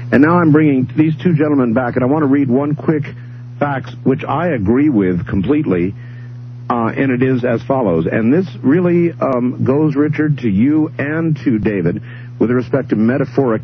And now I'm bringing these two gentlemen back, and I want to read one quick fact, which I agree with completely, and it is as follows. And this really goes, Richard, to you and to David with respect to metaphoric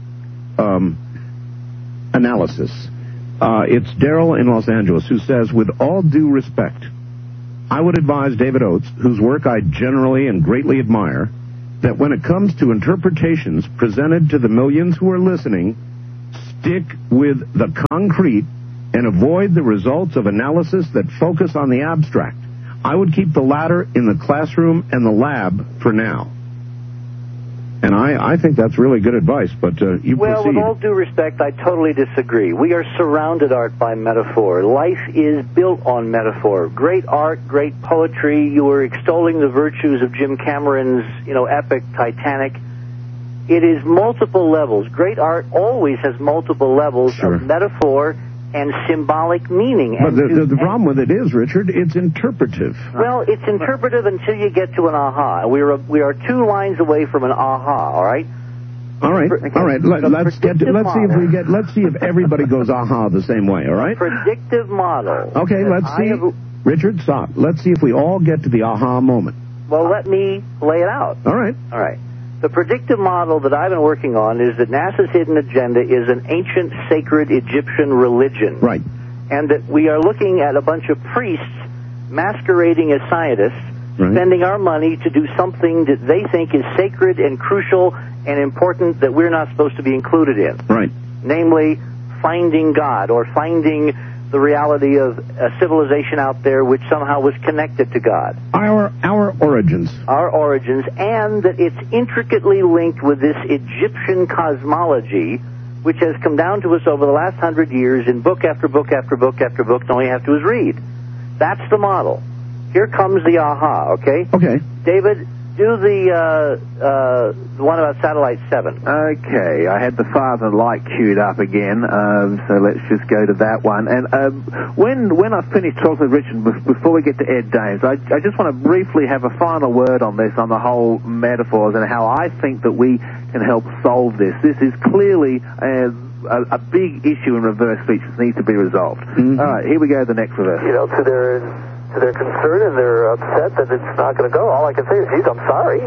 analysis. It's Daryl in Los Angeles who says, with all due respect, I would advise David Oates, whose work I generally and greatly admire, that when it comes to interpretations presented to the millions who are listening, stick with the concrete and avoid the results of analysis that focus on the abstract. I would keep the latter in the classroom and the lab for now. And I think that's really good advice, but you Well, proceed. with all due respect, I totally disagree. We are surrounded, Art, by metaphor. Life is built on metaphor. Great art, great poetry. You were extolling the virtues of Jim Cameron's, epic Titanic. It is multiple levels. Great art always has multiple levels of metaphor and symbolic meaning. But the problem with it is, Richard, it's interpretive. Well, it's interpretive until you get to an aha. We are 2 lines away from an aha. All right. All right. Let's see if everybody goes aha the same way. All right. Predictive model. Okay. Let's see. Richard, stop. Let's see if we all get to the aha moment. Well, let me lay it out. All right. All right. The predictive model that I've been working on is that NASA's hidden agenda is an ancient sacred Egyptian religion. Right. And that we are looking at a bunch of priests masquerading as scientists, spending our money to do something that they think is sacred and crucial and important that we're not supposed to be included in. Right. Namely, finding God or finding the reality of a civilization out there which somehow was connected to God. Our origins. Our origins, and that it's intricately linked with this Egyptian cosmology, which has come down to us over the last 100 years in book after book after book after book, and all you have to do is read. That's the model. Here comes the aha, okay? Okay. David, do the one about Satellite 7. Okay, I had the Father Light queued up again, so let's just go to that one. And when I finish talking with Richard, before we get to Ed Dames, I just want to briefly have a final word on this, on the whole metaphors and how I think that we can help solve this. This is clearly a big issue in reverse speech that needs to be resolved. All right, here we go, the next reverse. To their concern and they're upset that it's not going to go. All I can say is, geez, I'm sorry.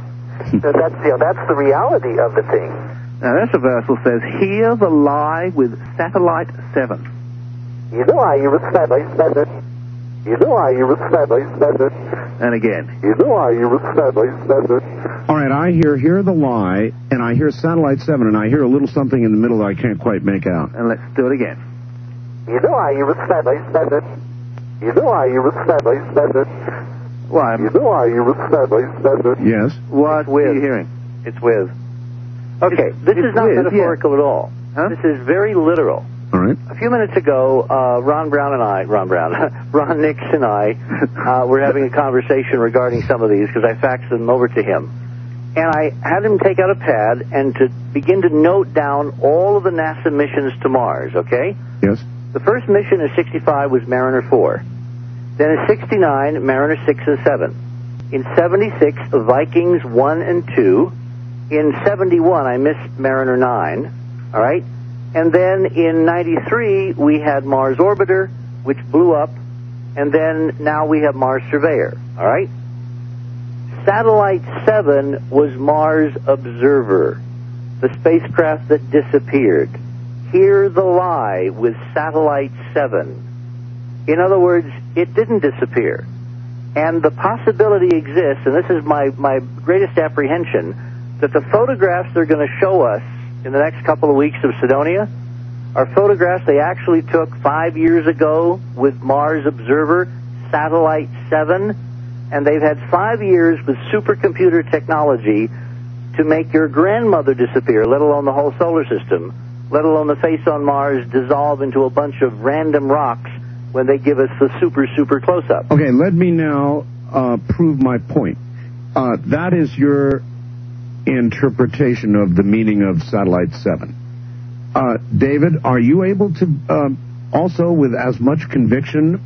That's the reality of the thing. Now, this reversal says, hear the lie with Satellite 7. You know I use Satellite 7. You know I use Satellite 7. And again. You know I use Satellite 7. All right, I hear the lie, and I hear Satellite 7, and I hear a little something in the middle that I can't quite make out. And let's do it again. You know I use Satellite 7. You know I use Satellite 7. Why? You know I use Satellite 7. Yes. What are you hearing? It's with. Okay, this is not metaphorical at all. Huh? This is very literal. All right. A few minutes ago, Ron Nix and I were having a conversation regarding some of these because I faxed them over to him. And I had him take out a pad and to begin to note down all of the NASA missions to Mars, okay? Yes. The first mission in 65 was Mariner 4. Then in 69, Mariner 6 and 7. In 76, Vikings 1 and 2. In 71, I missed Mariner 9. All right? And then in 93, we had Mars Orbiter, which blew up. And then now we have Mars Surveyor. All right? Satellite 7 was Mars Observer, the spacecraft that disappeared. Hear the lie with Satellite 7. In other words, it didn't disappear. And the possibility exists, and this is my greatest apprehension, that the photographs they're going to show us in the next couple of weeks of Cydonia are photographs they actually took 5 years ago with Mars Observer, Satellite 7, and they've had 5 years with supercomputer technology to make your grandmother disappear, let alone the whole solar system, let alone the face on Mars dissolve into a bunch of random rocks when they give us the super close-up. Okay, let me now prove my point. That is your interpretation of the meaning of Satellite 7. David, are you able to also, with as much conviction,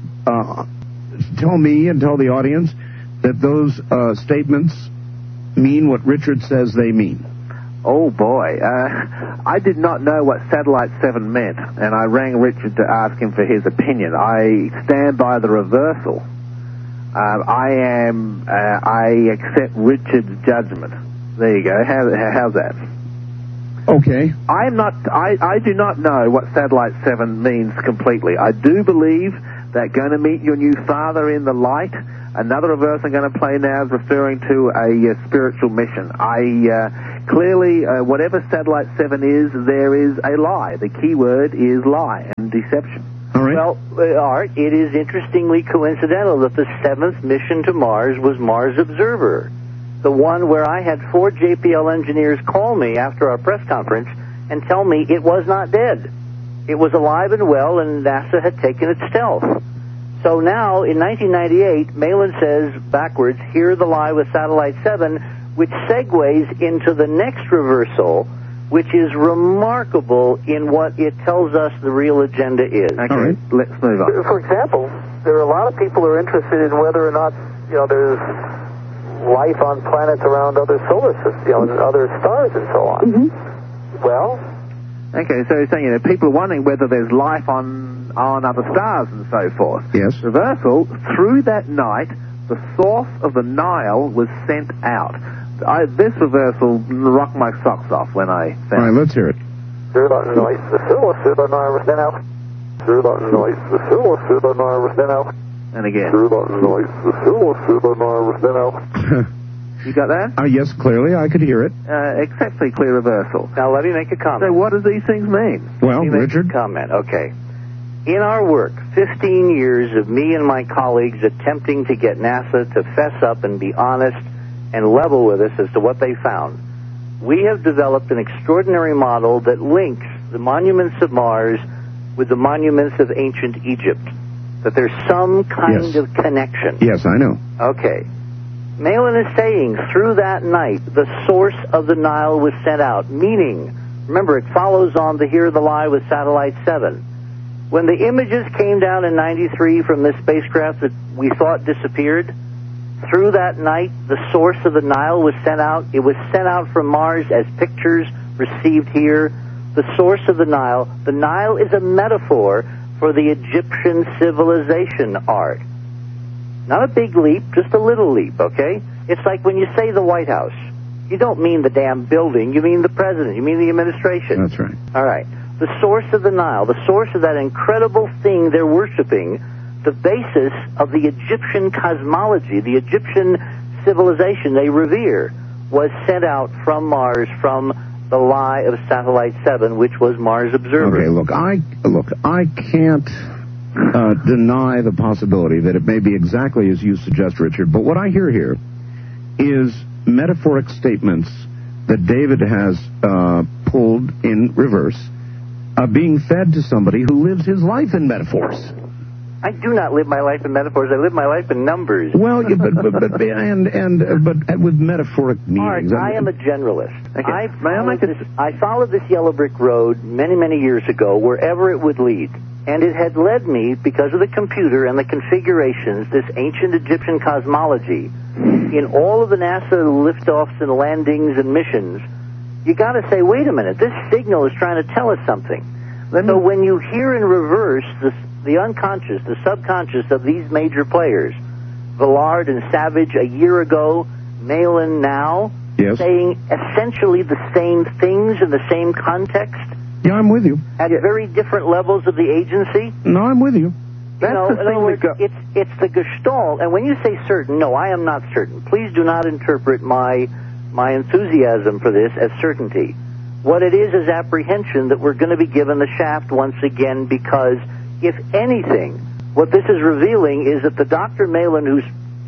tell me and tell the audience that those statements mean what Richard says they mean? Oh, boy. I did not know what Satellite 7 meant, and I rang Richard to ask him for his opinion. I stand by the reversal. I accept Richard's judgment. There you go. How's that? Okay. I do not know what Satellite 7 means completely. I do believe that going to meet your new father in the light. Another reverse I'm going to play now is referring to a spiritual mission. Clearly, whatever Satellite 7 is, there is a lie. The key word is lie and deception. All right. Well, Art, it is interestingly coincidental that the 7th mission to Mars was Mars Observer, the one where I had 4 JPL engineers call me after our press conference and tell me it was not dead. It was alive and well, and NASA had taken it stealth. So now, in 1998, Malin says, backwards, hear the lie with Satellite 7, which segues into the next reversal, which is remarkable in what it tells us the real agenda is. Okay, all right, let's move on. For example, there are a lot of people who are interested in whether or not, there's life on planets around other solar systems, and other stars and so on. Mm-hmm. Well... Okay, so you're saying, people are wondering whether there's life on other stars and so forth. Yes. Reversal, through that night, the source of the Nile was sent out. This reversal rocked my socks off when I found it. All right, let's hear it. And again. You got that? Yes, clearly, I could hear it. Exactly, clear reversal. Now, let me make a comment. So what do these things mean? Well, Let me make Richard? a comment, okay. In our work, 15 years of me and my colleagues attempting to get NASA to fess up and be honest and level with us as to what they found, we have developed an extraordinary model that links the monuments of Mars with the monuments of ancient Egypt, that there's some kind of connection. Yes, I know. Okay. Malin is saying through that night, the source of the Nile was sent out, meaning, remember, it follows on the Hear the Lie with Satellite 7. When the images came down in 93 from this spacecraft that we thought disappeared, through that night, the source of the Nile was sent out. It was sent out from Mars as pictures received here. The source of the Nile is a metaphor for the Egyptian civilization, Art. Not a big leap, just a little leap, okay? It's like when you say the White House. You don't mean the damn building, you mean the president, you mean the administration. That's right. All right. The source of the Nile, the source of that incredible thing they're worshiping, the basis of the Egyptian cosmology, the Egyptian civilization they revere, was sent out from Mars, from the lie of Satellite 7, which was Mars Observer. Okay, look, I can't deny the possibility that it may be exactly as you suggest, Richard, but what I hear here is metaphoric statements that David has pulled in reverse, being fed to somebody who lives his life in metaphors. I do not live my life in metaphors. I live my life in numbers. Well, but with metaphoric meanings. Art, I am a generalist. Okay. I followed this yellow brick road many, many years ago, wherever it would lead. And it had led me, because of the computer and the configurations, this ancient Egyptian cosmology, in all of the NASA liftoffs and landings and missions. You got to say, wait a minute, this signal is trying to tell us something. So when you hear in reverse the unconscious, the subconscious of these major players, Villard and Savage a year ago, Malin now, yes, saying essentially the same things in the same context. Yeah, I'm with you. At very different levels of the agency. No, I'm with you. In other words, it's the gestalt. And when you say certain, no, I am not certain. Please do not interpret my enthusiasm for this as certainty. What it is apprehension that we're going to be given the shaft once again, because if anything, what this is revealing is that the Dr. Malin who's,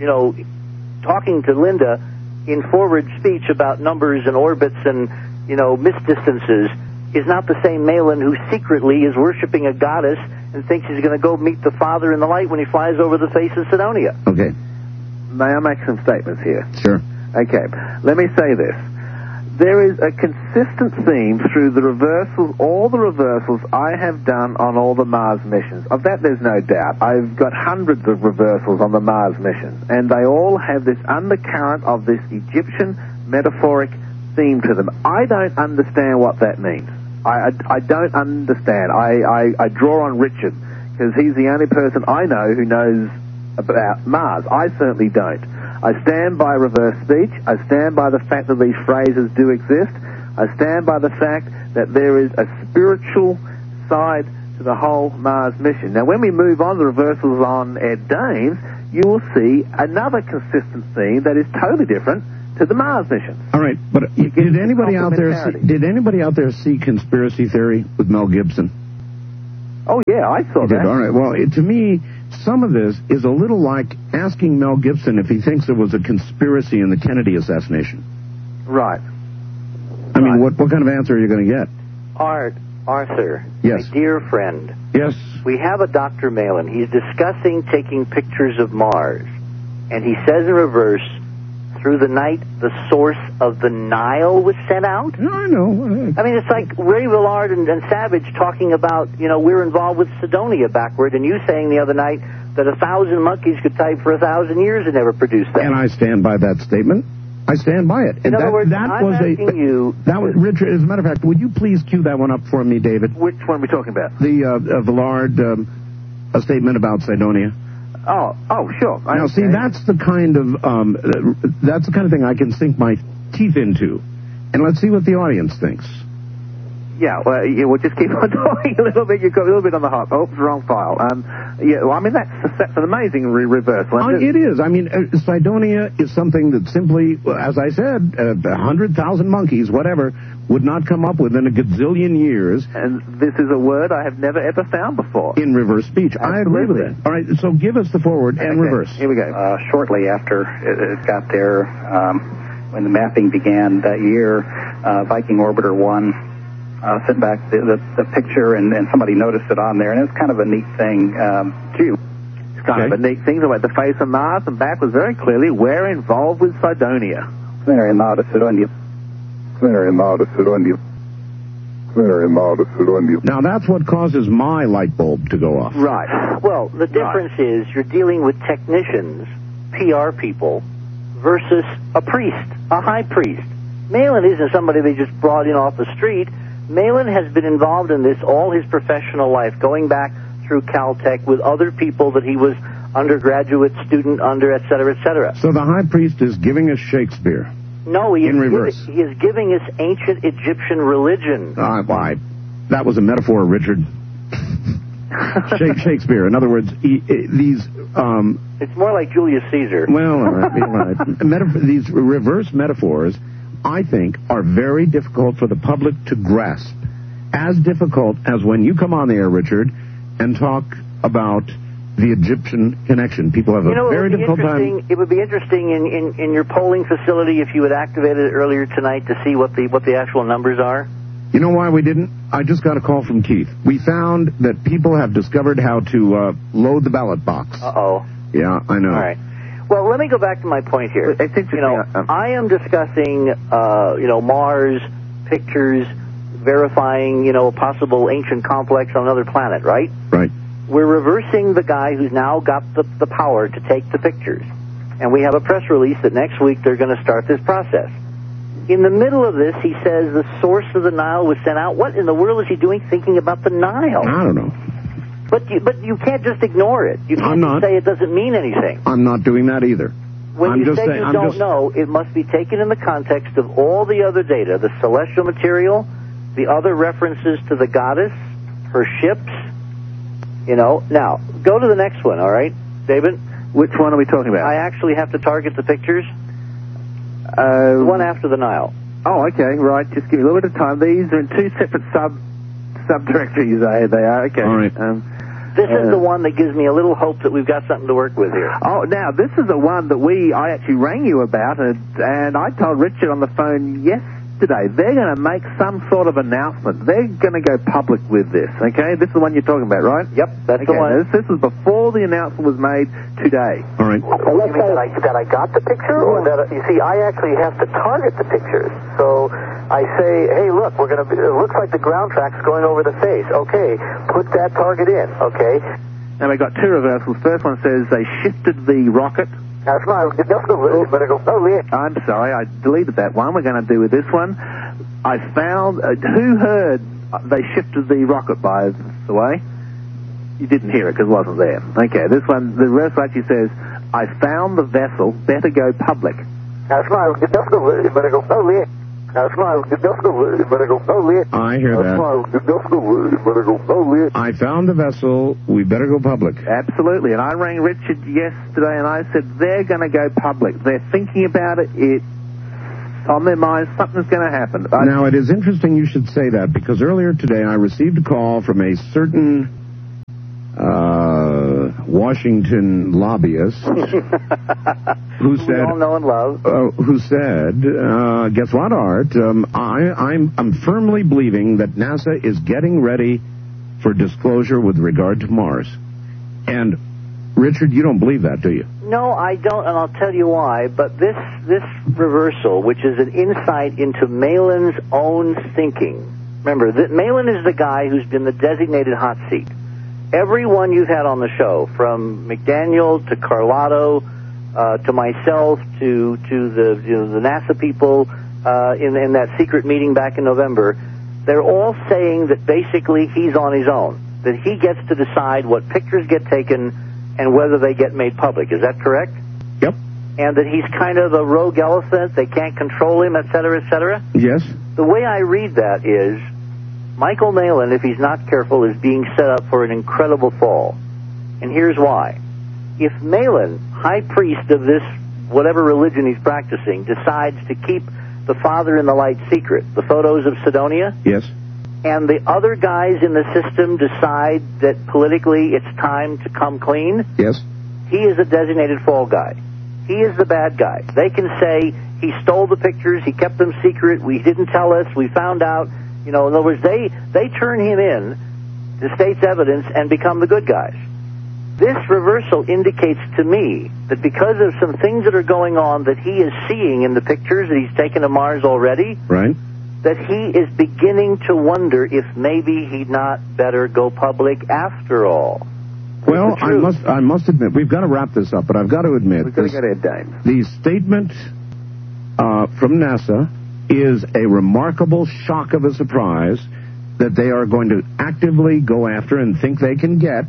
talking to Linda in forward speech about numbers and orbits and, misdistances is not the same Malin who secretly is worshiping a goddess and thinks he's going to go meet the Father in the light when he flies over the face of Sidonia. Okay. May I make some statements here? Sure. Okay. Let me say this. There is a consistent theme through the reversals, all the reversals I have done on all the Mars missions. Of that, there's no doubt. I've got hundreds of reversals on the Mars missions, and they all have this undercurrent of this Egyptian metaphoric theme to them. I don't understand what that means. I don't understand. I draw on Richard, because he's the only person I know who knows about Mars. I certainly don't. I stand by reverse speech. I stand by the fact that these phrases do exist. I stand by the fact that there is a spiritual side to the whole Mars mission. Now, when we move on to reversals on Ed Dames, you will see another consistent theme that is totally different to the Mars mission. All right, but did anybody out there see Conspiracy Theory with Mel Gibson? Oh yeah, I saw that. All right. Well, to me, some of this is a little like asking Mel Gibson if he thinks there was a conspiracy in the Kennedy assassination. Right. I mean, what kind of answer are you going to get? Arthur, yes, my dear friend. Yes. We have a Dr. Malin. He's discussing taking pictures of Mars, and he says in reverse, through the night, the source of the Nile was sent out? No, I know. I mean, it's like Ray Villard and Savage talking about, we're involved with Sidonia backward, and you saying the other night that 1,000 monkeys could type for 1,000 years and never produce that. And I stand by that statement. I stand by it. In other words, I'm asking you... That was, Richard, as a matter of fact, would you please cue that one up for me, David? Which one are we talking about? The Villard a statement about Sidonia. Oh, sure. Now, see, that's the kind of thing I can sink my teeth into. And let's see what the audience thinks. Yeah, we'll just keep on talking a little bit. You've got a little bit on the hop. Oh, wrong file. That's an amazing reversal. It is. I mean, Sidonia is something that simply, as I said, 100,000 monkeys, whatever, would not come up with in a gazillion years. And this is a word I have never, ever found before. In reverse speech. Absolutely. I agree with that. All right, so give us the forward and reverse. Here we go. Shortly after it got there, when the mapping began that year, Viking Orbiter 1 sent back the picture, and somebody noticed it on there, and it was kind of a neat thing, too. It's kind of a neat thing. The face of Mars and back was very clearly, we're involved with Sidonia. Very loud, Sidonia. Now, that's what causes my light bulb to go off. Right. Well, the difference is you're dealing with technicians, PR people, versus a priest, a high priest. Malin isn't somebody they just brought in off the street. Malin has been involved in this all his professional life, going back through Caltech with other people that he was undergraduate student under, et cetera, et cetera. So the high priest is giving us Shakespeare. No, he is giving us ancient Egyptian religion. That was a metaphor, Richard. Shakespeare. In other words, these... it's more like Julius Caesar. Well, all right. These reverse metaphors, I think, are very difficult for the public to grasp. As difficult as when you come on the air, Richard, and talk about the Egyptian connection. People have a very difficult time. It would be interesting in your polling facility if you had activated it earlier tonight to see what the actual numbers are. You know why we didn't? I just got a call from Keith. We found that people have discovered how to load the ballot box. Uh-oh. Yeah, I know. All right. Well, let me go back to my point here. It's interesting. I am discussing, Mars pictures verifying, a possible ancient complex on another planet, right? Right. We're reversing the guy who's now got the power to take the pictures. And we have a press release that next week they're going to start this process. In the middle of this, he says the source of the Nile was sent out. What in the world is he doing thinking about the Nile? I don't know. But you can't just ignore it. You can't just say it doesn't mean anything. I'm not doing that either. When you say you don't know, it must be taken in the context of all the other data, the celestial material, the other references to the goddess, her ships, Now, go to the next one, all right, David? Which one are we talking about? I actually have to target the pictures. The one after the Nile. Oh, okay, right. Just give me a little bit of time. These are in two separate sub-directories, they are. Okay. All right. This is the one that gives me a little hope that we've got something to work with here. Oh, now, this is the one that I actually rang you about, and I told Richard on the phone yesterday they're going to make some sort of announcement. They're going to go public with this, okay? This is the one you're talking about, right? Yep, that's the one. This is before the announcement was made today. All right. You mean that I got the picture, or that you see? I actually have to target the pictures. So I say, hey, look, it looks like the ground track's going over the face. Okay, put that target in. Okay. Now we've got two reversals. First one says they shifted the rocket That's right. I'm sorry, I deleted that one. We're going to do with this one. I found... who heard they shifted the rocket, by the way? You didn't hear it because it wasn't there. Okay, this one, the verse actually says, I found the vessel, better go public. That's right. Better go public. That's right. Better go public. I hear that. Better go public. I found the vessel. We better go public. Absolutely. And I rang Richard yesterday and I said, they're going to go public. They're thinking about it. It's on their minds. Something's going to happen. Now, it is interesting you should say that because earlier today I received a call from a certain Washington lobbyist who said, we all know and love. Who said, guess what, Art? I'm firmly believing that NASA is getting ready for disclosure with regard to Mars. And Richard, you don't believe that, do you? No, I don't, and I'll tell you why. But this reversal, which is an insight into Malin's own thinking. Remember, Malin is the guy who's been the designated hot seat. Everyone you've had on the show, from McDaniel to Carlotto, to myself, to the NASA people in that secret meeting back in November, they're all saying that basically he's on his own, that he gets to decide what pictures get taken and whether they get made public. Is that correct? Yep. And that he's kind of a rogue elephant, they can't control him, et cetera, et cetera? Yes. The way I read that is Michael Malin, if he's not careful, is being set up for an incredible fall. And here's why. If Malin, high priest of this, whatever religion he's practicing, decides to keep the Father in the Light secret, the photos of Sidonia, yes, and the other guys in the system decide that politically it's time to come clean, yes, he is a designated fall guy. He is the bad guy. They can say he stole the pictures, he kept them secret, we didn't tell us, we found out. You know, in other words, they turn him in to state's evidence and become the good guys. This reversal indicates to me that because of some things that are going on that he is seeing in the pictures that he's taken to Mars already, right, that he is beginning to wonder if maybe he'd not better go public after all. Well, I must admit, we've got to wrap this up, but I've got to admit, we've got to get Ed Dames. The statement from NASA is a remarkable shock of a surprise that they are going to actively go after and think they can get.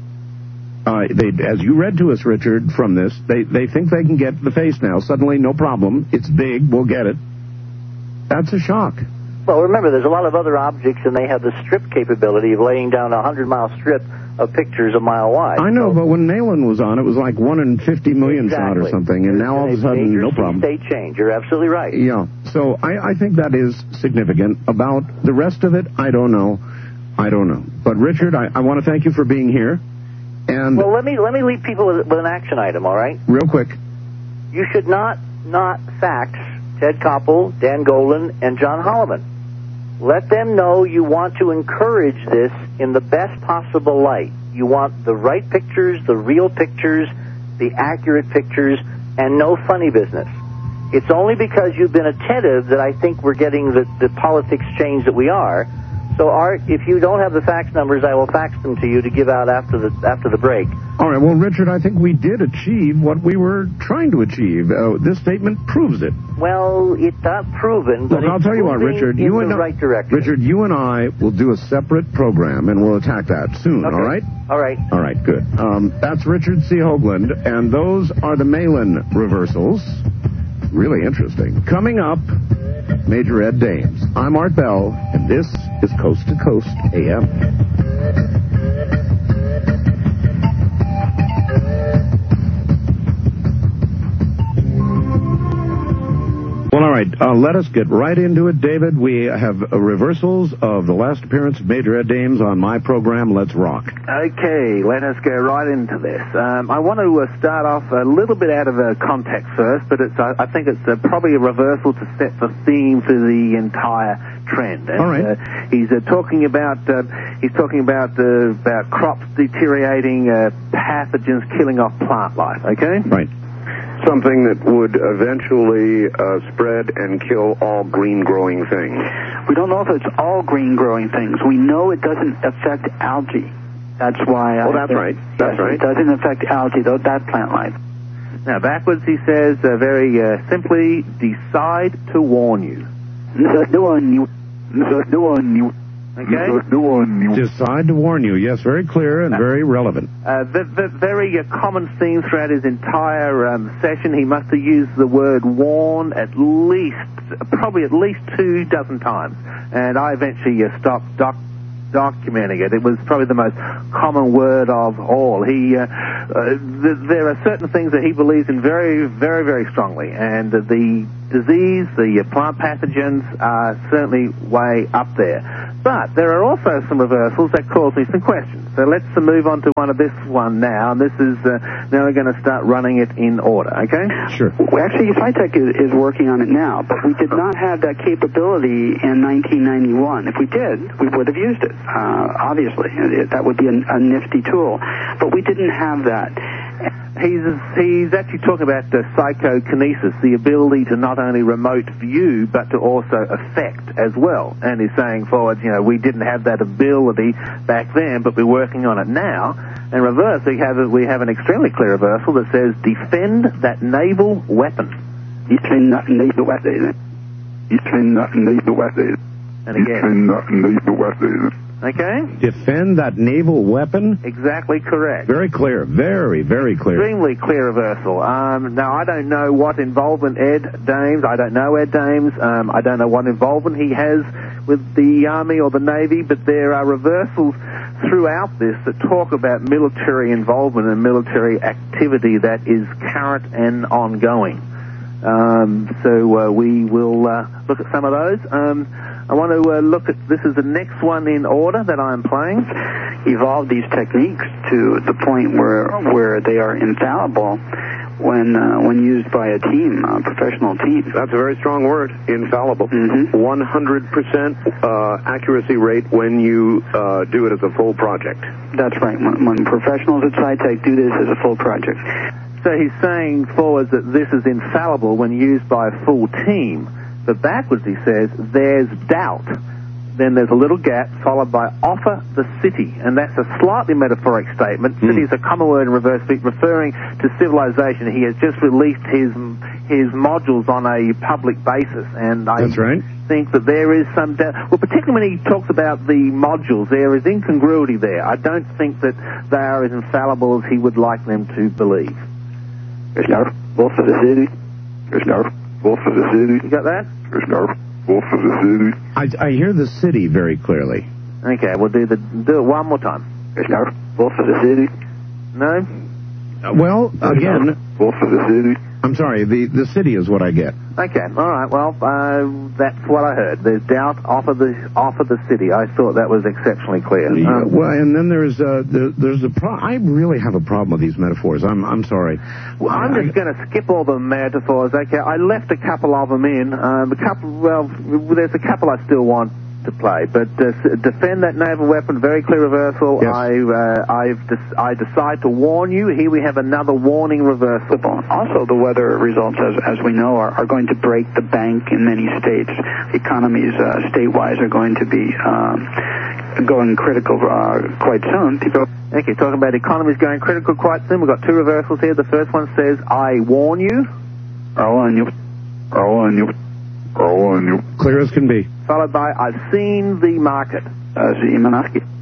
As you read to us, Richard, from this, they think they can get the face now. Suddenly, no problem. It's big. We'll get it. That's a shock. Well, remember, there's a lot of other objects, and they have the strip capability of laying down a 100-mile strip of pictures a mile wide. I know, but when Malin was on, it was like 1 in 50 million shot or something, and now all of a sudden, no problem. State change. You're absolutely right. Yeah. So I think that is significant. About the rest of it, I don't know. But Richard, I want to thank you for being here. And well, let me leave people with an action item. All right. Real quick. You should not fax Ted Koppel, Dan Golan, and John Holloman. Let them know you want to encourage this in the best possible light. You want the right pictures, the real pictures, the accurate pictures, and no funny business. It's only because you've been attentive that I think we're getting the politics change that we are. So, Art, if you don't have the fax numbers, I will fax them to you to give out after the break. All right. Well, Richard, I think we did achieve what we were trying to achieve. This statement proves it. Well, it's not proven, but I'll tell you what, Richard. You in the right direction. Richard, you and I will do a separate program, and we'll attack that soon. Okay. All right? All right. All right. Good. That's Richard C. Hoagland, and those are the Malin reversals. Really interesting. Coming up, Major Ed Dames. I'm Art Bell, and this is Coast to Coast AM. Well, all right, let us get right into it, David. We have reversals of the last appearance of Major Ed Dames on my program, Let's Rock. Okay, let us go right into this. I want to start off a little bit out of context first, but I think it's probably a reversal to set the theme for the entire trend. And, all right. He's talking about crops deteriorating, pathogens killing off plant life. Okay. Right. Something that would eventually spread and kill all green-growing things. We don't know if it's all green-growing things. We know it doesn't affect algae. That's why... That's right. That's right. It doesn't affect algae, though, that plant life. Now, backwards, he says very simply, decide to warn you. Okay? Decide to warn you. Yes, very clear and very relevant. Very common theme throughout his entire session. He must have used the word warn probably at least 24 times. And I eventually stopped documenting it. It was probably the most common word of all. There are certain things that he believes in very, very, very strongly, and the disease, the plant pathogens are certainly way up there. But there are also some reversals that cause me some questions. So let's move on to this one now, and this is, now we're going to start running it in order, okay? Sure. Well, actually, SciTech is working on it now, but we did not have that capability in 1991. If we did, we would have used it, obviously. That would be a nifty tool. But we didn't have that. He's actually talking about psychokinesis, the ability to not only remote view, but to also affect as well. And he's saying forward, we didn't have that ability back then, but we're working on it now. And reverse, we have an extremely clear reversal that says, defend that naval weapon. Defend that naval weapon. Defend that naval weapon. And again. Defend that naval weapon. Okay? Defend that naval weapon? Exactly correct. Very clear. Very, very clear. Extremely clear reversal. Now, I don't know what involvement Ed Dames, I don't know Ed Dames, I don't know what involvement he has with the Army or the Navy, but there are reversals throughout this that talk about military involvement and military activity that is current and ongoing. So we will look at some of those. I want to look at, this is the next one in order that I'm playing. Evolve these techniques to the point where they are infallible when used by a team, a professional team. That's a very strong word, infallible. 100% accuracy rate when you do it as a full project. That's right. When professionals at SciTech do this as a full project. So he's saying forwards that this is infallible when used by a full team. But backwards, he says, there's doubt. Then there's a little gap followed by offer the city. And that's a slightly metaphoric statement. City is a common word in reverse speak referring to civilization. He has just released his modules on a public basis. And That's right. think that there is some doubt. Well, particularly when he talks about the modules, there is incongruity there. I don't think that they are as infallible as he would like them to believe. There's no wolf of the city. There's no wolf of the city. You got that? There's no wolf of the city. I hear the city very clearly. Okay, we'll do it one more time. There's no wolf of the city. No? Well, again, wolf of the city. I'm sorry, the city is what I get. Okay, all right. Well, that's what I heard. There's doubt. Offer the city. I thought that was exceptionally clear. Well, and then there's a I really have a problem with these metaphors. I'm sorry. Well, I'm just going to skip all the metaphors. Okay, I left a couple of them in. There's a couple I still want to play, but defend that naval weapon, very clear reversal. Yes. I decide to warn you. Here we have another warning reversal. Also, the weather results, as we know, are going to break the bank in many states. The economies state-wise are going to be going critical quite soon. Okay, talking about economies going critical quite soon. We've got two reversals here. The first one says, I warn you. I warn you. I warn you. I warn you. Clear as can be. Followed by, I've seen the market. And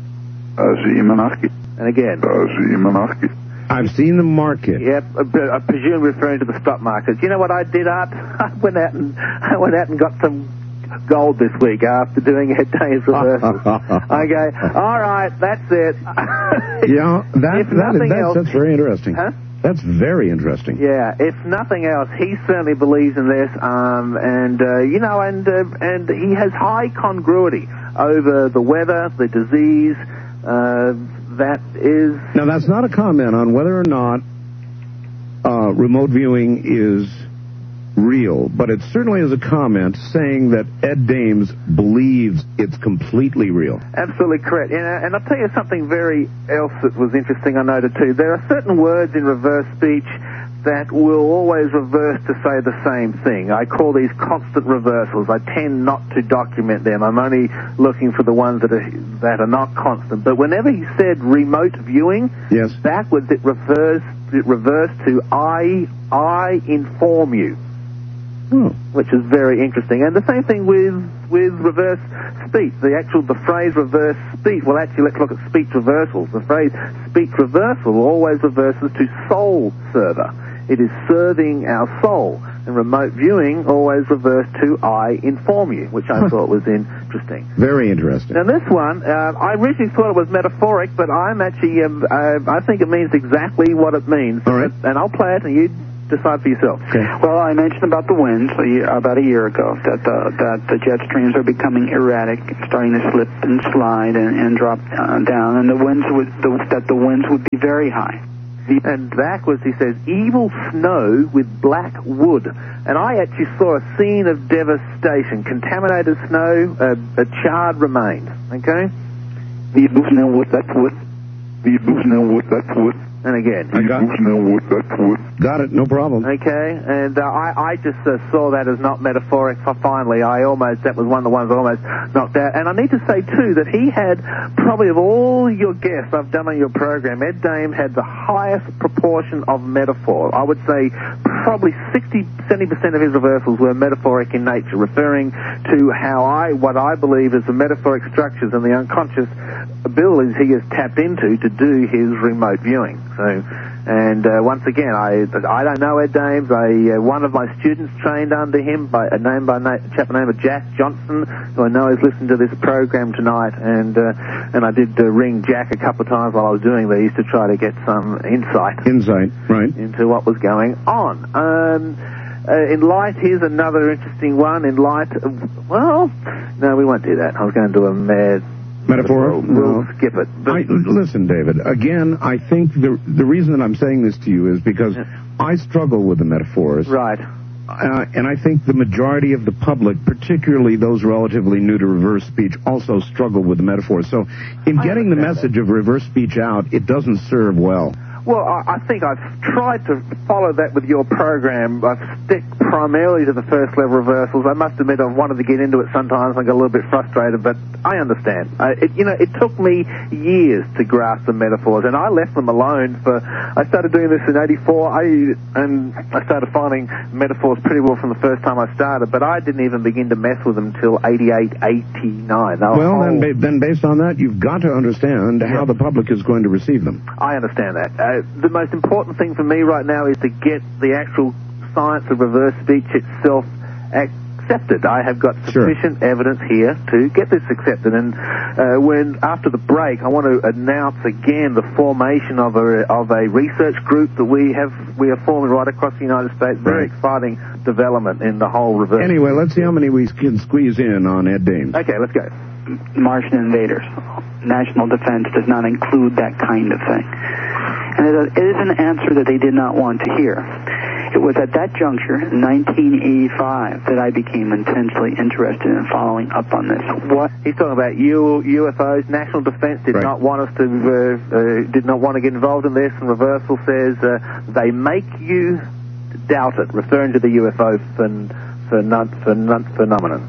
again. I've seen the market. Yep, I presume referring to the stock market. You know what I did, Art? I went out and got some gold this week after doing a day's reversal. Okay, all right, that's it. Yeah, that's very interesting. Huh? That's very interesting. Yeah, if nothing else, he certainly believes in this, and he has high congruity over the weather, the disease. That is. Now, that's not a comment on whether or not remote viewing is real, but it certainly is a comment saying that Ed Dames believes it's completely real. Absolutely correct. And I'll tell you something very else that was interesting I noted too. There are certain words in reverse speech that will always reverse to say the same thing. I call these constant reversals. I tend not to document them. I'm only looking for the ones that are not constant. But whenever he said remote viewing, yes, backwards it refers it reversed to I inform you. Which is very interesting. And the same thing with reverse speech. The phrase reverse speech. Well, actually, let's look at speech reversals. The phrase speech reversal always reverses to soul server. It is serving our soul. And remote viewing always reversed to I inform you, which I thought was interesting. Very interesting. Now, this one, I originally thought it was metaphoric, but I'm actually, I think it means exactly what it means. All right. And I'll play it, and you decide for yourself. Okay. Well, I mentioned about the winds about a year ago, that the jet streams are becoming erratic, starting to slip and slide and drop down, and the winds would be very high. And backwards he says, evil snow with black wood. And I actually saw a scene of devastation, contaminated snow, charred remains. Okay? Evil snow with that wood. Evil snow with that wood. And again. Got it, no problem. Okay, and I just saw that as not metaphoric. Finally, that was one of the ones I almost knocked out. And I need to say, too, that he had, probably of all your guests I've done on your program, Ed Dame had the highest proportion of metaphor. I would say probably 60-70% of his reversals were metaphoric in nature, referring to what I believe is the metaphoric structures and the unconscious abilities he has tapped into to do his remote viewing. So, and once again, I don't know Ed Dames. One of my students trained under him, a chap named Jack Johnson, who I know is listening to this program tonight. And I did ring Jack a couple of times while I was doing these to try to get some insight. Right. Into what was going on. In light, here's another interesting one. In light, well, no, we won't do that. I was going to do a metaphor? We'll skip it. Listen, David, again, I think the reason that I'm saying this to you is because I struggle with the metaphors. Right. And I think the majority of the public, particularly those relatively new to reverse speech, also struggle with the metaphors. So in getting the message of reverse speech out, it doesn't serve well. Well, I think I've tried to follow that with your program. I've stick primarily to the first level reversals. I must admit I've wanted to get into it sometimes. I got a little bit frustrated, but I understand. It took me years to grasp the metaphors, and I left them alone I started doing this in 84, and I started finding metaphors pretty well from the first time I started, but I didn't even begin to mess with them till 88, 89. Well, then based on that, you've got to understand how the public is going to receive them. I understand that. The most important thing for me right now is to get the actual science of reverse speech itself accepted. I have got sufficient evidence here to get this accepted. And after the break, I want to announce again the formation of a research group that we are forming right across the United States. Very exciting development in the whole reverse. Anyway, let's see how many we can squeeze in on Ed Dames. Okay, let's go. Martian invaders. National defense does not include that kind of thing. And it is an answer that they did not want to hear. It was at that juncture, 1985, that I became intensely interested in following up on this. What he's talking about, UFOs. National defense did not want us to, did not want to get involved in this. And reversal says they make you doubt it, referring to the UFO phenomenon.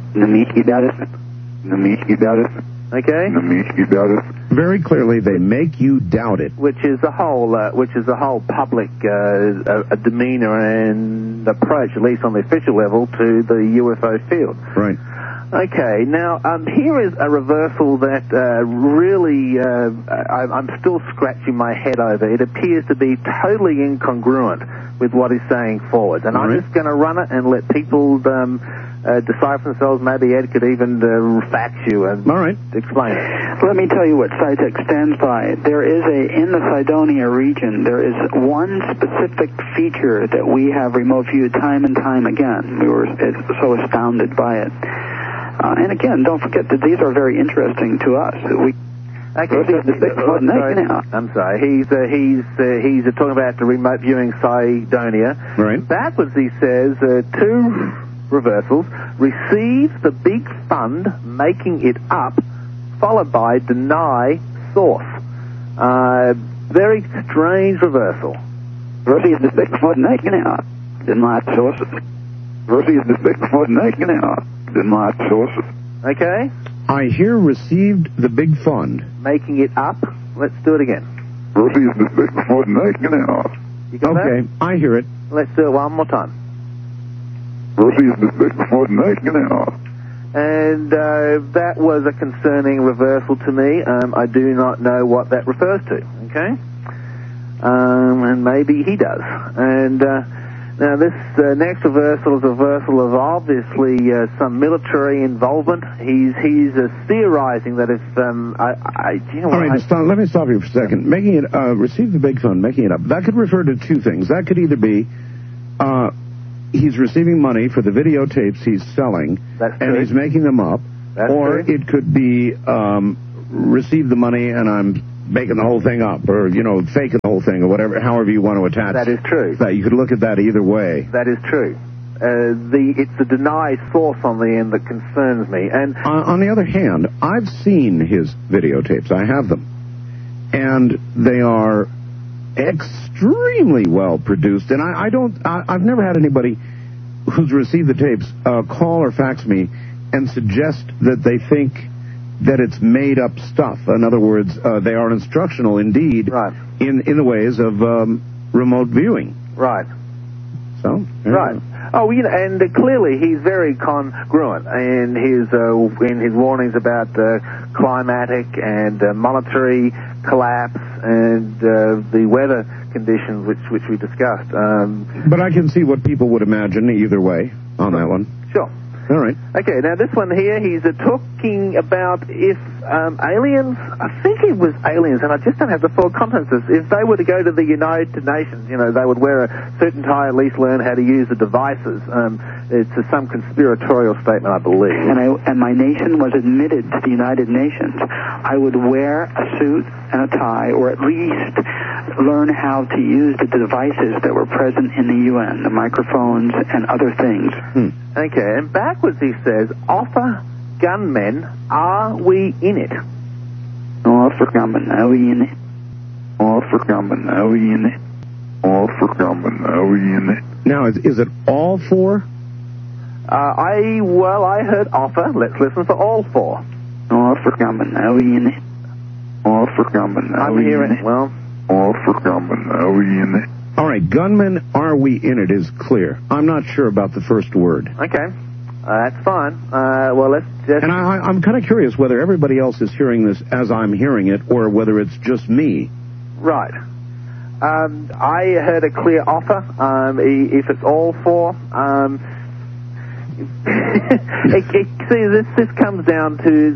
Okay. Very clearly, they make you doubt it, which is the whole public demeanor and approach, at least on the official level, to the UFO field. Right. Okay. Now, here is a reversal that really I'm still scratching my head over. It appears to be totally incongruent with what he's saying forward, and I'm just going to run it and let people decide for themselves. Maybe Ed could even fax you and explain it. Let me tell you what SciTech stands by. There is in the Cydonia region, there is one specific feature that we have remote viewed time and time again. We were so astounded by it. And again, don't forget that these are very interesting to us. I'm sorry. He's talking about the remote viewing Cydonia. Right. Backwards, he says, two reversals, receive the big fund, making it up, followed by deny source. Very strange reversal. Receive the big fund, making it up, deny source. Receive the big fund, making it up, deny source. Okay. I hear received the big fund. Making it up. Let's do it again. Receive the big fund, making it up. You got Okay, I hear it. that? Let's do it one more time. And that was a concerning reversal to me. I do not know what that refers to, okay? And maybe he does. And now this next reversal is a reversal of obviously some military involvement. He's theorizing that if All right, let me stop you for a second. Making it receive the big fund, making it up. That could refer to two things. That could either be he's receiving money for the videotapes he's selling, and he's making them up, or it could be receive the money and I'm making the whole thing up, or faking the whole thing, or whatever, however you want to attach. That is true. That you could look at that either way. That is true. It's the denied source on the end that concerns me. And on the other hand, I've seen his videotapes. I have them, and they are extremely well produced. And I've never had anybody who's received the tapes call or fax me and suggest that they think that it's made up stuff. In other words, they are instructional indeed, right, in the ways of remote viewing. Right. So right. Oh, and clearly he's very congruent in his warnings about climatic and monetary collapse and the weather conditions which we discussed. But I can see what people would imagine either way on that one. Sure. All right. Okay, now this one here, he's talking about if aliens, I think it was aliens, and I just don't have the full contents. If they were to go to the United Nations, they would wear a suit and tie, at least learn how to use the devices. It's some conspiratorial statement, I believe. And my nation was admitted to the United Nations. I would wear a suit and a tie, or at least learn how to use the devices that were present in the UN, the microphones and other things. Okay, and backwards he says, offer gunmen, are we in it? Offer gunmen, are we in it? Offer gunmen, are we in it? Offer gunmen, are we in it? Now, is it all four? I heard offer. Let's listen for all four. Offer gunmen, are we in it? Offer gunmen, are we in it? Well, offer gunmen, are we in it? All right, gunmen, are we in it is clear. I'm not sure about the first word. Okay, that's fine. Well, let's just... And I'm kind of curious whether everybody else is hearing this as I'm hearing it, or whether it's just me. Right. I heard a clear offer. If it's all four, this comes down to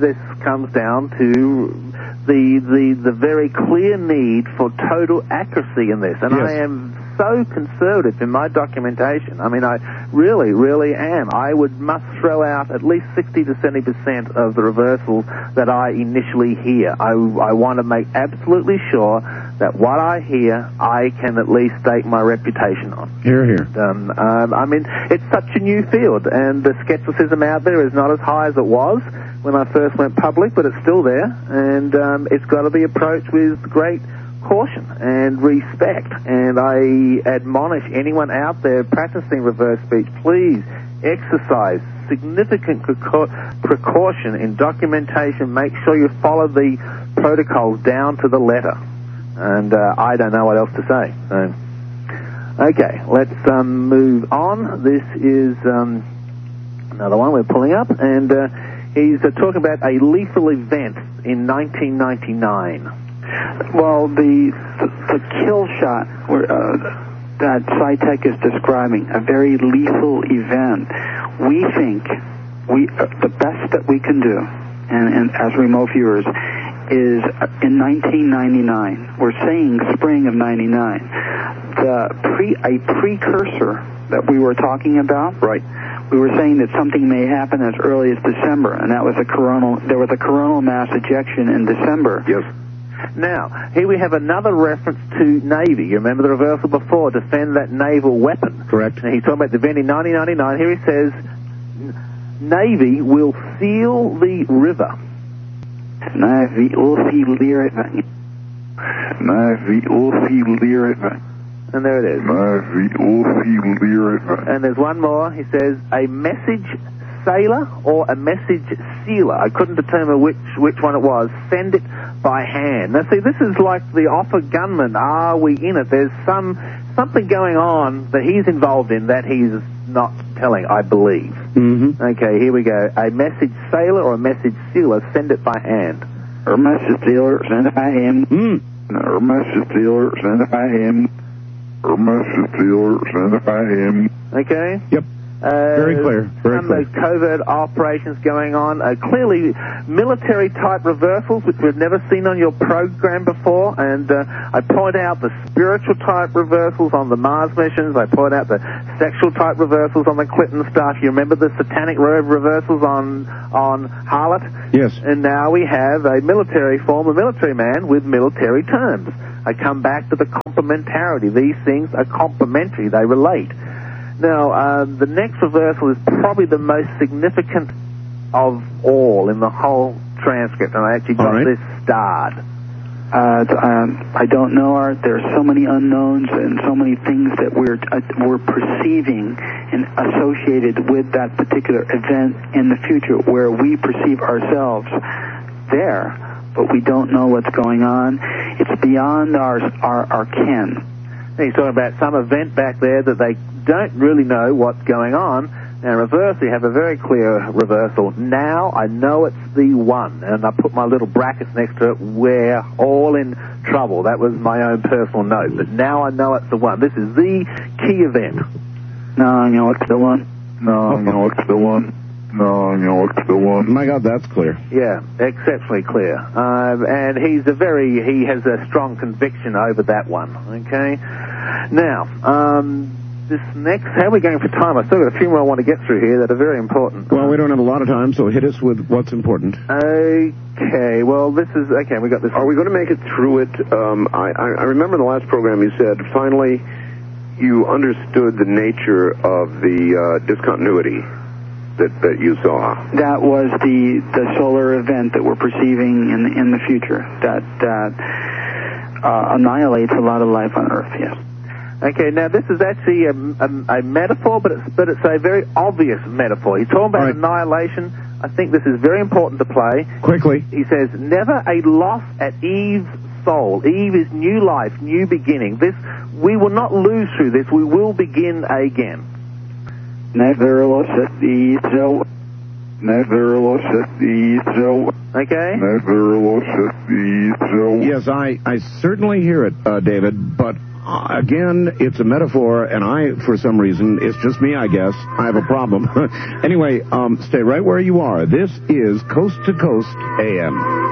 the very clear need for total accuracy in this, and yes. I am so conservative in my documentation. I mean, I really, really am. I must throw out at least 60 to 70% of the reversals that I initially hear. I want to make absolutely sure that what I hear, I can at least stake my reputation on. Hear, hear. I mean, it's such a new field, and the skepticism out there is not as high as it was when I first went public, but it's still there, and it's got to be approached with great caution and respect. And I admonish anyone out there practicing reverse speech, please exercise significant precaution in documentation. Make sure you follow the protocols down to the letter. And I don't know what else to say. So, okay, let's move on. This is another one we're pulling up, and he's talking about a lethal event in 1999. Well, the kill shot that SciTech is describing, a very lethal event, we think the best that we can do, and as remote viewers, is in 1999. We're saying spring of 99. A precursor that we were talking about. Right. We were saying that something may happen as early as December, and that was there was a coronal mass ejection in December. Yes. Now, here we have another reference to Navy. You remember the reversal before, defend that naval weapon. Correct. And he's talking about the event in 1999. Here he says, Navy will seal the river. Navy will seal the river. Navy will seal the river. And there it is. Navy will seal the river. And there's one more. He says, a message sailor or a message sealer. I couldn't determine which one it was. Send it by hand. Now, see, this is like the offer gunman. Are we in it? There's something going on that he's involved in that he's not telling, I believe. Mm-hmm. Okay, here we go. A message sailor or a message sealer, send it by hand. Or message sealer, send it by hand. Or message sealer, send it by hand. Or message sealer, send it by hand. Okay? Yep. Very clear. Very clear. Some covert operations going on. Clearly, military-type reversals, which we've never seen on your program before. And I point out the spiritual-type reversals on the Mars missions. I point out the sexual-type reversals on the Clinton stuff. You remember the satanic reversals on Harlot? Yes. And now we have a military form, a military man with military terms. I come back to the complementarity. These things are complementary. They relate. Now, the next reversal is probably the most significant of all in the whole transcript, and I actually got this starred. I don't know, Art. There are so many unknowns and so many things that we're perceiving and associated with that particular event in the future, where we perceive ourselves there, but we don't know what's going on. It's beyond our ken. He's talking about some event back there that they don't really know what's going on. Now, reverse, you have a very clear reversal. Now I know it's the one, and I put my little brackets next to it. We're all in trouble. That was my own personal note, but now I know it's the one. This is the key event. No, I know it's the one. No, I know it's the one. No, I know it's the one. My God, that's clear. Yeah, exceptionally clear. And he has a strong conviction over that one. Okay. Now, this next, how are we going for time? I've still got a few more I want to get through here that are very important. Well, we don't have a lot of time, so hit us with what's important. Okay, well, we got this. Are we going to make it through it? I remember in the last program you said, finally, you understood the nature of the discontinuity that you saw. That was the solar event that we're perceiving in the future that annihilates a lot of life on Earth, yes. Okay, now this is actually a metaphor, but it's a very obvious metaphor. He's talking about annihilation. I think this is very important to play. Quickly. He says, never a loss at Eve's soul. Eve is new life, new beginning. We will not lose through this. We will begin again. Never lost at Eve's soul. Never lost at Eve's soul. Okay? Never lost at Eve's soul. Yes, I certainly hear it, David, but again, it's a metaphor, and for some reason, it's just me, I guess, I have a problem. Anyway, stay right where you are. This is Coast to Coast AM.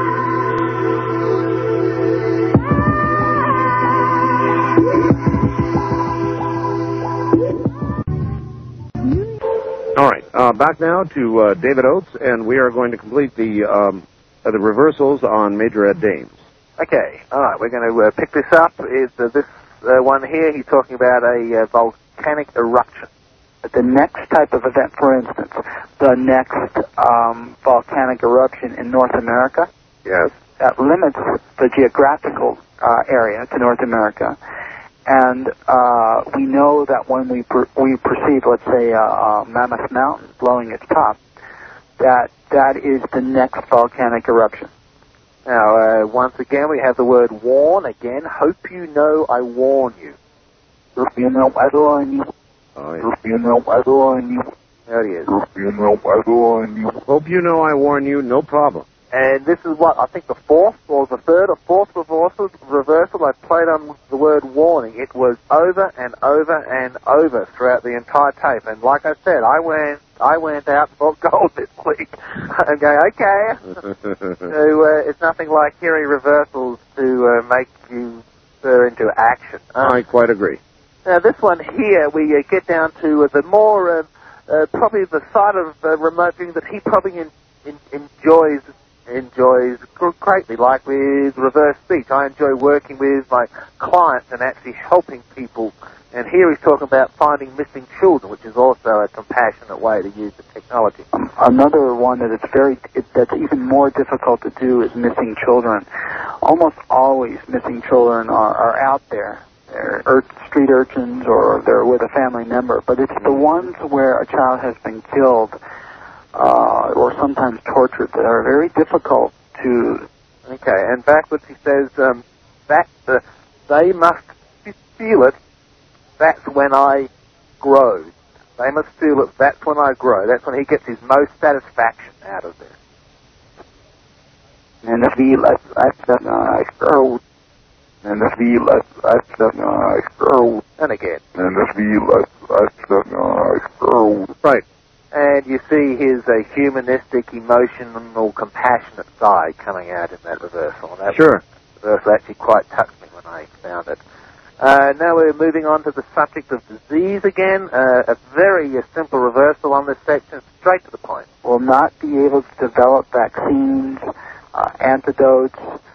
All right, back now to David Oates, and we are going to complete the reversals on Major Ed Dames. Okay, all right, we're going to pick this up. Is this one here? He's talking about a volcanic eruption. The next type of event, for instance, the next volcanic eruption in North America. Yes. That limits the geographical area to North America. And we know that when we perceive, let's say, Mammoth Mountain blowing its top, that is the next volcanic eruption. Now, once again, we have the word warn. Again, hope you know I warn you. Hope you know I warn you. Oh, yeah. Hope you know I warn you. There he is. Hope you know I warn you. Hope you know I warn you, no problem. And this is what, I think the fourth or the third or fourth reversal I played on the word warning. It was over and over and over throughout the entire tape. And like I said, I went out for gold this week. I'm going, okay. So it's nothing like hearing reversals to make you spur into action. I quite agree. Now this one here, we get down to the more, probably the side of remote viewing that he probably enjoys greatly, like with reverse speech. I enjoy working with my clients and actually helping people. And here he's talking about finding missing children, which is also a compassionate way to use the technology. Another one that's even more difficult to do is missing children. Almost always missing children are out there. street urchins or they're with a family member, but it's the ones where a child has been killed or sometimes tortured that are very difficult to... Okay, and backwards he says that they must feel it, that's when I grow. They must feel it, that's when I grow. That's when he gets his most satisfaction out of this. And the feel that's when I grow. And the feel that's when I grow. And again. And the feel that's when I grow. Right. And you see his humanistic, emotional, compassionate side coming out in that reversal. And that reversal actually quite touched me when I found it. Now we're moving on to the subject of disease again. A very simple reversal on this section, straight to the point. Will not be able to develop vaccines, antidotes,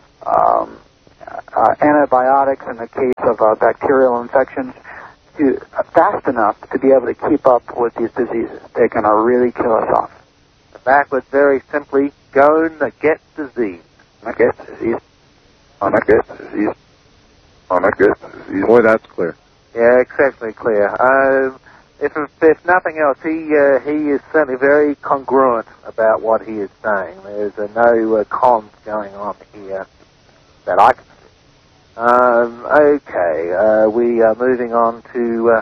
antibiotics in the case of bacterial infections fast enough to be able to keep up with these diseases. They're going to really kill us off. Backwards, very simply, go and get disease. Get disease. Get disease. Get disease. Boy, that's clear. Yeah, exceptionally clear. If nothing else, he is certainly very congruent about what he is saying. There's no cons going on here that I can see. Okay, we are moving on to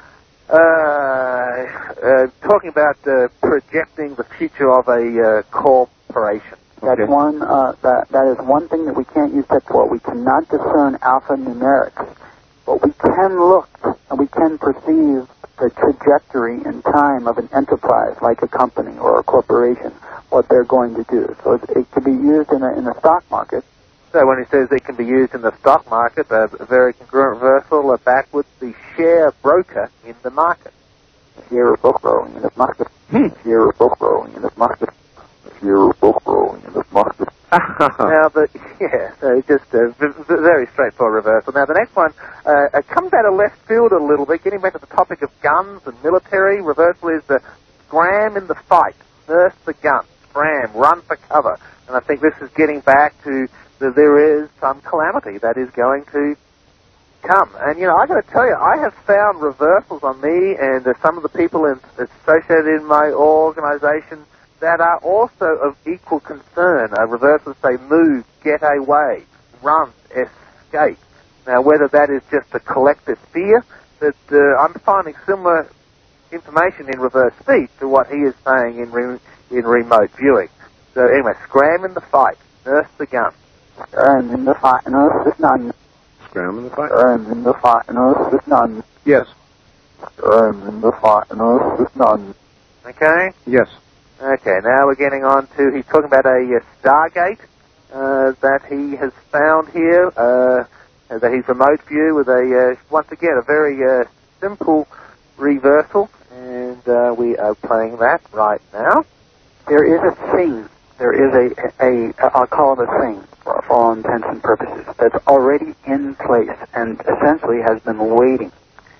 talking about projecting the future of a corporation. That's one. That is one thing that we can't use that for. We cannot discern alphanumerics, but we can look and we can perceive the trajectory in time of an enterprise, like a company or a corporation, what they're going to do. So it can be used in the stock market. So when he says it can be used in the stock market, a very congruent reversal, backwards, the share broker in the market. Share broker in the market. Share broker in the market. Share broker in the market. Now, so just a very straightforward reversal. Now, the next one comes out of left field a little bit, getting back to the topic of guns and military. Reversal is scram in the fight, nurse the gun, scram, run for cover. And I think this is getting back to there is some calamity that is going to come. And, I got to tell you, I have found reversals on me and some of the people associated in my organization that are also of equal concern. Reversals say move, get away, run, escape. Now, whether that is just a collective fear, that I'm finding similar information in reverse speech to what he is saying in remote viewing. So anyway, scram in the fight, nurse the gun. Scram in the fight, nurse the gun. Scram in the fight. Scram in the fight, nurse the gun. Yes. Scram in the fight, nurse the gun. Okay? Yes. Okay, now we're getting on to, he's talking about a Stargate that he has found here, that he's remote view with once again, a very simple reversal, and we are playing that right now. There is a thing, I'll call it a thing, for all intents and purposes, that's already in place and essentially has been waiting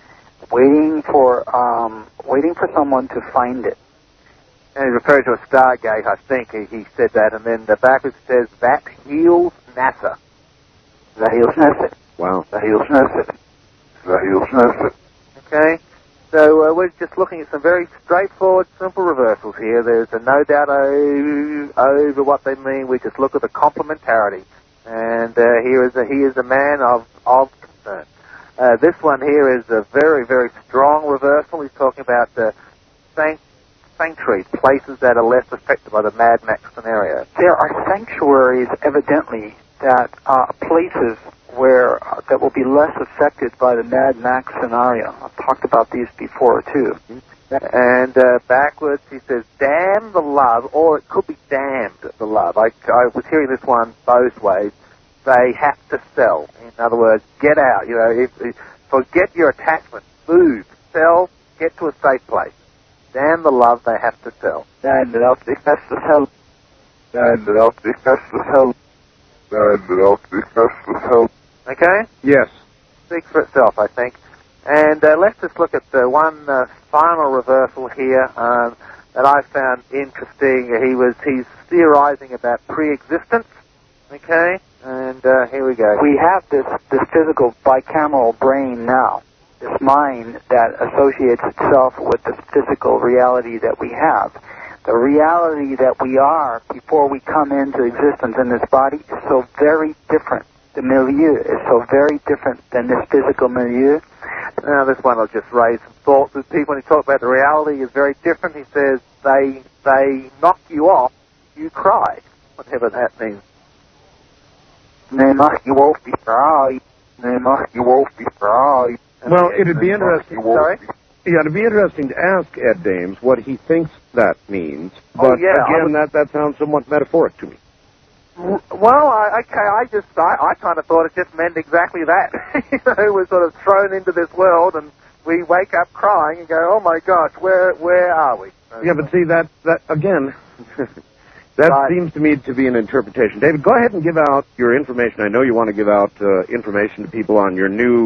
for someone to find it. And he referred to a Stargate, I think he said that, and then the backwards says, that heals NASA. That heals NASA. Wow. That heals NASA. That heals NASA. Okay, so we're just looking at some very straightforward, simple reversals here. There's no doubt over what they mean. We just look at the complementarity. And he is a man of concern. This one here is a very, very strong reversal. He's talking about the sanctuaries, places that are less affected by the Mad Max scenario. There are sanctuaries, evidently, that places where that will be less affected by the Mad Max scenario. I've talked about these before, too. And backwards, he says, damn the love, or it could be damned the love. I was hearing this one both ways. They have to sell. In other words, get out. Forget your attachment. Move. Sell. Get to a safe place. Damn the love they have to sell. And it has to sell. And it has to sell. And it has to sell. Okay? Yes. Speaks for itself, I think. And let's just look at one final reversal here that I found interesting. He's theorizing about pre-existence, okay? And here we go. We have this physical bicameral brain now, this mind that associates itself with the physical reality that we have. The reality that we are before we come into existence in this body is so very different. The milieu is so very different than this physical milieu. Now, this one will just raise some thoughts with people. When he talks about the reality is very different, he says they knock you off, you cry. Whatever that means. They knock you off, you cry. They knock you off, you cry. Well, it'd be interesting. Sorry? Yeah, it'd be interesting to ask Ed Dames what he thinks that means. But again, that sounds somewhat metaphoric to me. Well, I kind of thought it just meant exactly that. We're sort of thrown into this world, and we wake up crying and go, "Oh my gosh, where are we?" Yeah, but see that again. That seems to me to be an interpretation. David, go ahead and give out your information. I know you want to give out information to people on your new